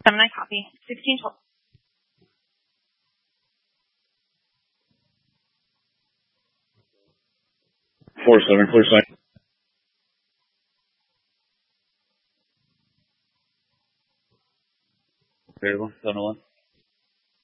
7, I copy. 1612. 47, clear sight. Variable, 701.